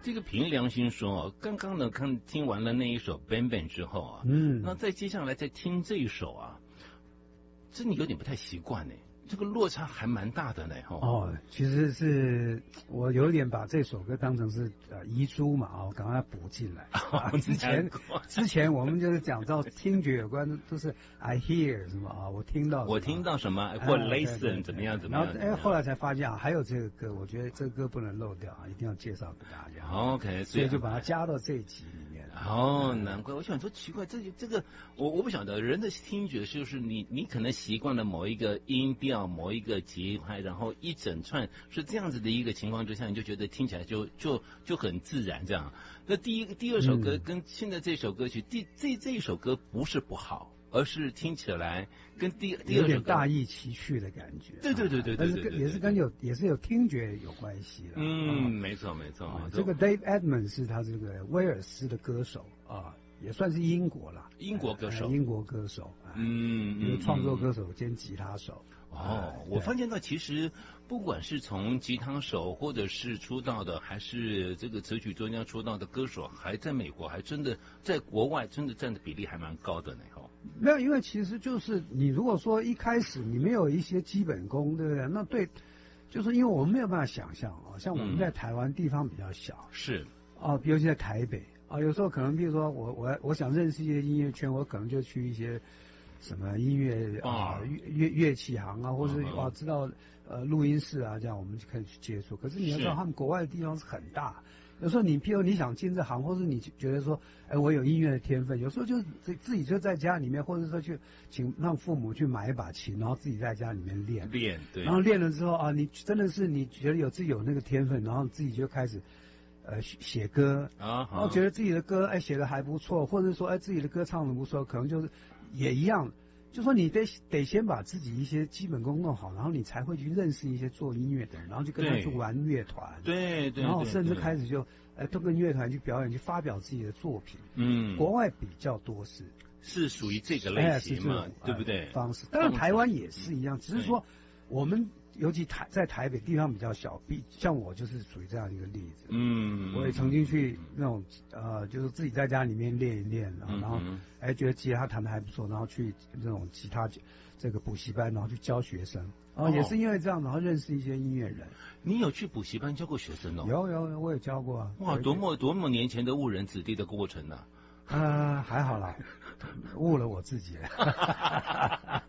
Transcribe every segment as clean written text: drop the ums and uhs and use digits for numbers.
这个凭良心说哦，刚刚呢听完了那一首 Bang Bang 之后啊，那再接下来再听这一首啊，真的有点不太习惯呢。这个落差还蛮大的呢， 其实是我有点把这首歌当成是遗珠嘛，赶快补进来。之前我们就是讲到听觉有关，都是 I hear 什么啊，我听到什么或 listen 怎么样。 然后后来才发现还有这个歌，我觉得这个歌不能漏掉啊，一定要介绍给大家。 OK， 所以就把它加到这一集里面。 难怪我想说奇怪，这个我不晓得人的听觉就是你可能习惯了某一个音调。某一个节拍，然后一整串是这样子的一个情况之下，你就觉得听起来就很自然这样。那第二首歌跟现在这首歌曲，这一首歌不是不好，而是听起来跟第二首歌有点大异其趣的感觉。 对， 但是也是有听觉有关系的。 没错。 这个 Dave Edmunds 是他这个威尔斯的歌手啊。也算是英国歌手，因为创作歌手兼吉他手。 我发现到其实不管是从吉他手或者是出道的，还是这个词曲作家出道的歌手，还在美国还真的在国外真的占的比例还蛮高的呢。 没有，因为其实就是你如果说一开始你没有一些基本功，对不对？那对，就是因为我们没有办法想象像我们在台湾地方比较小， 是尤其在台北。有时候可能，比如说我想认识一些音乐圈，我可能就去一些什么音乐乐器行啊，或者知道录音室啊，这样我们就可以去接触。可是你要知道，他们国外的地方是很大。有时候譬如你想进这行，或是你觉得说，我有音乐的天分，有时候就自己就在家里面，或者说去让父母去买一把琴，然后自己在家里面练， 对。 然后练了之后你真的是你觉得自己有那个天分，然后自己就开始。写歌然后觉得自己的歌写的还不错，或者说自己的歌唱的不错，可能就是也一样，就说你得先把自己一些基本功弄好，然后你才会去认识一些做音乐的人，然后就跟他去玩乐团， 对， 然后甚至开始就都跟乐团去表演，去发表自己的作品。国外比较多是属于这个类型嘛，对不对？ 方式，当然台湾也是一样，只是说我们。尤其在台北地方比较小，像我就是属于这样一个例子。我也曾经去那种就是自己在家里面练一练，然后觉得吉他弹得还不错，然后去这种吉他这个补习班，然后去教学生。然后也是因为这样，然后认识一些音乐人。 你有去补习班教过学生哦？ 有，我也教过啊。 哇，多么年前的误人子弟的过程呢？ 还好啦，误了我自己了。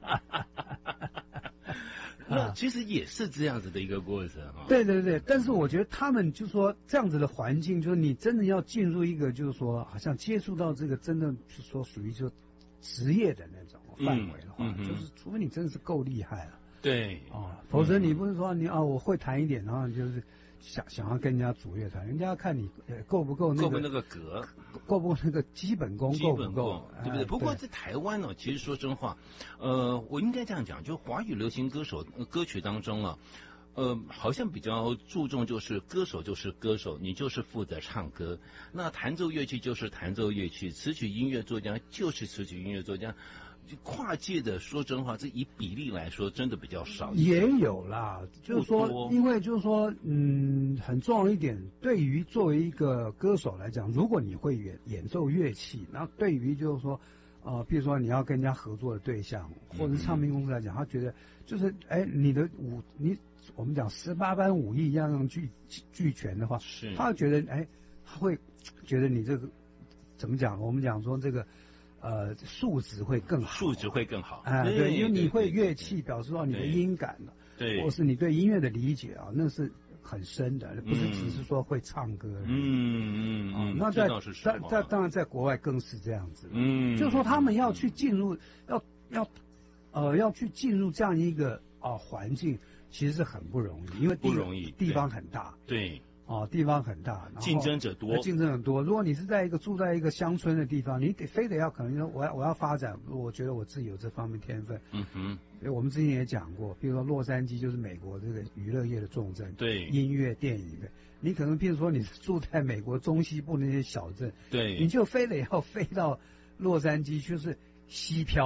那其实也是这样子的一个过程对，但是我觉得他们就说这样子的环境，就是你真的要进入一个，就是说好像接触到这个真的是说属于就职业的那种范围的话，就是除非你真的是够厉害了， 对否则你不是说你我会弹一点，然后就是想要跟人家组乐团，人家要看你够不够那个格， 够不够那个基本功够不够， 对不对？不过在台湾呢，其实说真话，我应该这样讲，就华语流行歌曲当中啊，好像比较注重就是歌手就是歌手，你就是负责唱歌，那弹奏乐器就是弹奏乐器，词曲音乐作家就是词曲音乐作家。跨界的说真话，这以比例来说真的比较少。 也有啦，就是说，因为就是说，很重要一点，对于作为一个歌手来讲，如果你会演奏乐器，然后对于就是说，比如说你要跟人家合作的对象，或者是唱片公司来讲，他觉得就是我们讲18般武艺样样俱全的话，他会觉得他会觉得你这个怎么讲？我们讲说这个。素质会更好，对，因为你会乐器，表示到你的音感了， 对， 或是你对音乐的理解那是很深的，不是只是说会唱歌。那当然在国外更是这样子，就是说他们要去进入，要去进入这样一个环境，其实是很不容易，因为地方很大， 对。 地方很大， 竞争者多。 如果你是住在一个乡村的地方，你非得要可能说我要发展，我觉得我自己有这方面天分。我们之前也讲过，比如说洛杉矶就是美国这个娱乐业的重镇， 对， 音乐、电影的。你可能比如说你住在美国中西部那些小镇， 对， 你就非得要飞到洛杉矶，就是西漂。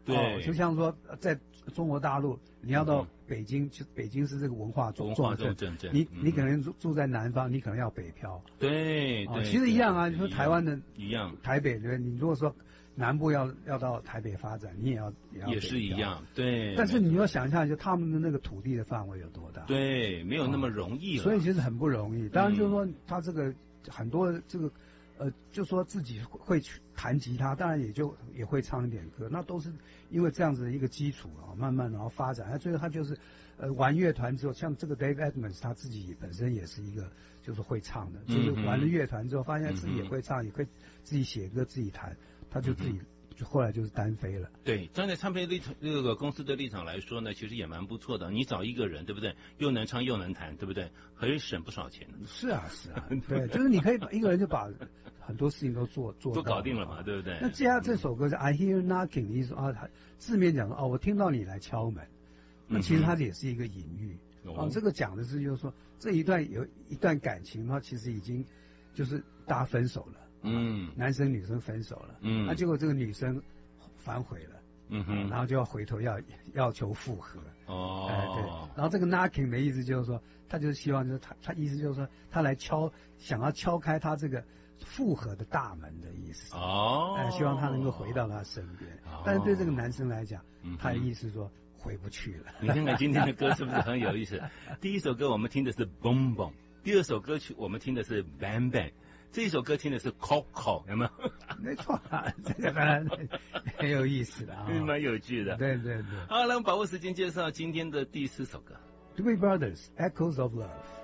对， 就像说在中国大陆，你要到北京，北京是这个文化重镇，你可能住在南方，你可能要北漂。 对， 其实一样啊。你说台湾的一样， 台北对，你如果说南部要到台北发展，你也要也是一样，对。 但是你要想象一下，他们的那个土地的范围有多大？ 对，没有那么容易了。 所以其实很不容易。当然就是说，他这个很多这个就说自己会弹吉他，当然也会唱一点歌，那都是因为这样子的一个基础啊，慢慢然后发展。最后他就是玩乐团之后，像这个 Dave Edmunds 他自己本身也是一个就是会唱的，就是玩了乐团之后，发现自己也会唱，也会自己写歌自己弹，他就自己。就后来就是单飞了。 对，站在唱片这个公司的立场来说呢，其实也蛮不错的。你找一个人，对不对？又能唱又能弹，对不对？可以省不少钱。 是啊，对，就是你可以一个人就把很多事情都都搞定了嘛，对不对？ 那接下来这首歌是 I Hear Knocking 的意思啊，字面讲说我听到你来敲门，那其实它也是一个隐喻这个讲的是就是说这有一段感情其实已经就是大家分手了。男生女生分手了，那结果这个女生反悔了，然后就要回头要求复合，对，然后这个 knocking 的意思就是说，他就是希望就是他意思就是说，他来想要敲开他这个复合的大门的意思，希望他能够回到他身边，但是对这个男生来讲，他的意思说回不去了。 你看看今天的歌是不是很有意思？第一首歌我们听的是 Boom Boom， 第二首歌曲我们听的是 Bang Bang。这一首歌听的是 Coco， 有没有？ 没错，这个当然很有意思的蛮有趣的。 对。 好，来我们把握时间介绍今天的第4首歌 ，Doobie Brothers Echoes of Love。